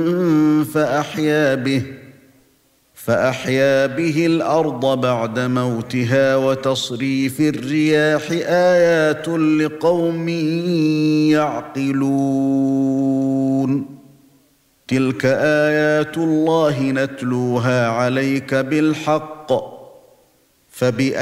فأحيا به الأرض بعد موتها وتصريف الرياح آيات لقوم يعقلون تلك آيات الله نتلوها عليك بالحق فبأي